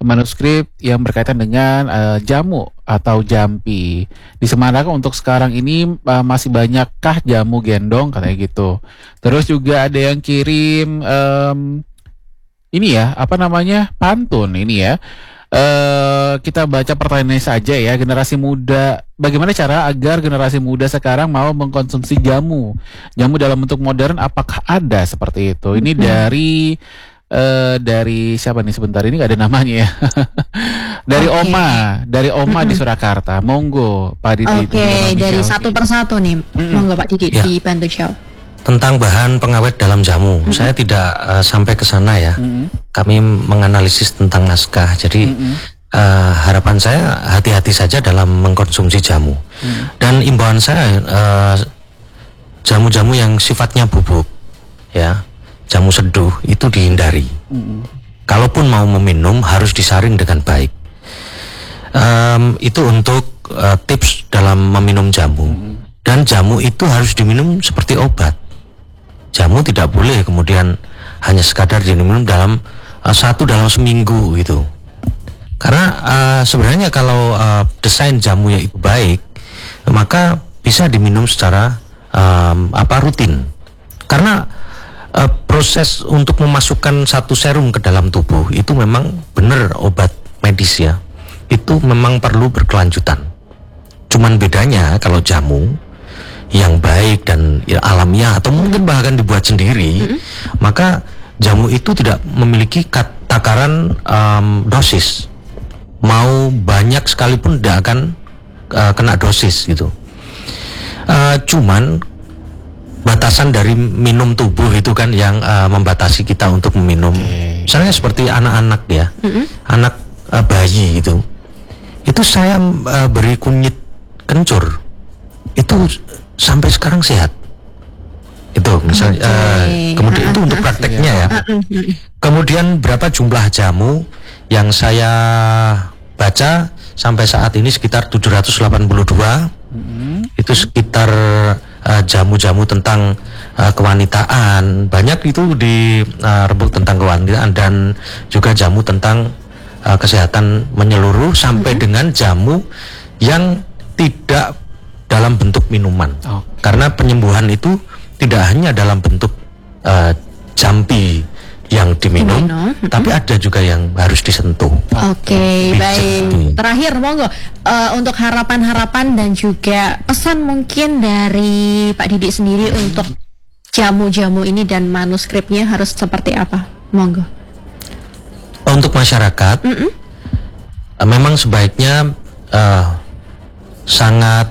manuskrip yang berkaitan dengan jamu atau jampi. Di Semarang untuk sekarang ini masih banyakkah jamu gendong katanya gitu. Terus juga ada yang kirim ini ya, apa namanya, pantun ini ya. Kita baca pertanyaannya saja ya. Generasi muda, bagaimana cara agar generasi muda sekarang mau mengkonsumsi jamu dalam bentuk modern? Apakah ada seperti itu? Ini dari siapa nih, sebentar, ini gak ada namanya ya. dari Oma di Surakarta. Monggo Pak Didi. Oke, dari satu persatu nih. Monggo Pak Didi dibantu jawab. Tentang bahan pengawet dalam jamu, saya tidak sampai ke sana ya. Kami menganalisis tentang naskah, jadi harapan saya hati-hati saja dalam mengkonsumsi jamu. Dan imbauan saya, jamu-jamu yang sifatnya bubuk, ya, jamu seduh itu dihindari. Kalaupun mau meminum harus disaring dengan baik. Itu untuk tips dalam meminum jamu. Dan jamu itu harus diminum seperti obat. Jamu tidak boleh kemudian hanya sekadar diminum dalam dalam seminggu gitu. Karena sebenarnya kalau desain jamunya itu baik, maka bisa diminum secara rutin. Karena proses untuk memasukkan satu serum ke dalam tubuh itu memang benar obat medis ya. Itu memang perlu berkelanjutan. Cuman bedanya kalau jamu yang baik dan alamiah atau mungkin bahkan dibuat sendiri, maka jamu itu tidak memiliki takaran dosis. Mau banyak sekalipun tidak akan kena dosis gitu. Cuman batasan dari minum tubuh itu kan yang membatasi kita untuk meminum. Misalnya seperti anak-anak ya, anak bayi itu saya beri kunyit kencur itu sampai sekarang sehat. Itu misalnya kemudian itu untuk prakteknya ya. Kemudian berapa jumlah jamu yang saya baca sampai saat ini sekitar 782. Itu sekitar jamu-jamu tentang kewanitaan. Banyak itu di rebut tentang kewanitaan dan juga jamu tentang kesehatan menyeluruh sampai dengan jamu yang tidak dalam bentuk minuman. Karena penyembuhan itu tidak hanya dalam bentuk jampi yang diminum, tapi ada juga yang harus disentuh. Oke, baik. Terakhir monggo untuk harapan-harapan dan juga pesan mungkin dari Pak Didi sendiri untuk jamu-jamu ini dan manuskripnya harus seperti apa? Monggo. Untuk masyarakat, memang sebaiknya sangat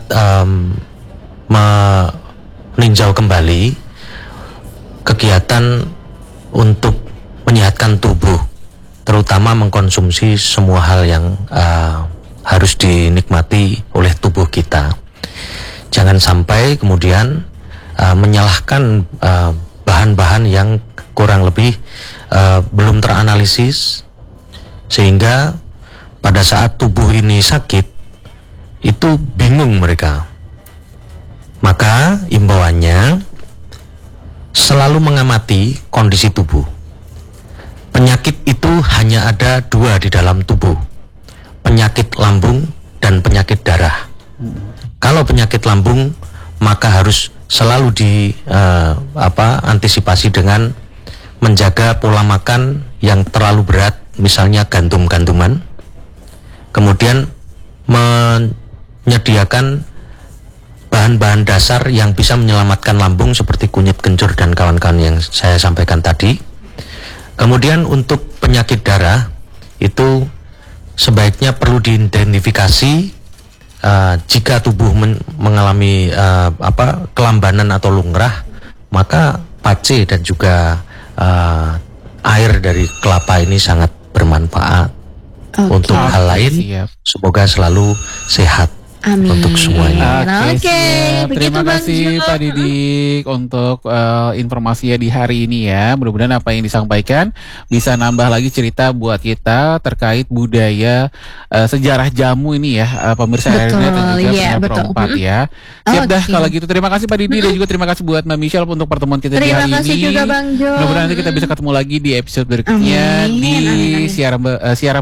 meninjau kembali kegiatan untuk menyehatkan tubuh, terutama mengkonsumsi semua hal yang harus dinikmati oleh tubuh kita. Jangan sampai kemudian menyalahkan bahan-bahan yang kurang lebih belum teranalisis, sehingga pada saat tubuh ini sakit itu bingung mereka. Maka imbauannya selalu mengamati kondisi tubuh. Penyakit itu hanya ada dua di dalam tubuh, penyakit lambung dan penyakit darah. Kalau penyakit lambung maka harus selalu antisipasi dengan menjaga pola makan yang terlalu berat, misalnya gantum-gantuman. Kemudian menyediakan bahan-bahan dasar yang bisa menyelamatkan lambung seperti kunyit kencur dan kawan-kawan yang saya sampaikan tadi. Kemudian untuk penyakit darah itu sebaiknya perlu diidentifikasi jika tubuh mengalami kelambanan atau lungrah, maka pace dan juga air dari kelapa ini sangat bermanfaat untuk hal lain. Semoga selalu sehat. Amin. Untuk semuanya. Oke, terima kasih Pak Didik untuk informasinya di hari ini ya. Mudah-mudahan apa yang disampaikan bisa nambah lagi cerita buat kita terkait budaya sejarah jamu ini ya, pemirsa Airnet dan juga Pro 4 ya. Siap dah kalau gitu. Terima kasih Pak Didi dan juga terima kasih buat Mbak Michelle untuk pertemuan kita di hari ini. Terima kasih juga Bang Jo. Mudah-mudahan nanti kita bisa ketemu lagi di episode berikutnya di siaran